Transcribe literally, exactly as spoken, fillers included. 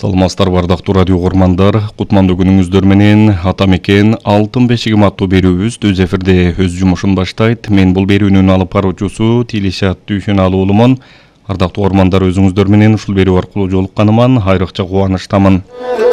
Саламатсыздар бардактуу радио угармандар, кутмандуу күнүңүздөр менен ата мекен алтын бешигим аттуу берүүбүз өз эфирде өз жумушун баштайт. Мен бул берүүнүн алып баруучусу Тилишат Дүйшөналуу уулумун. Ардактуу угармандар, өзүңүздөр менен ушул берүү аркылуу жолукканыман айрыкча кубанычтамын.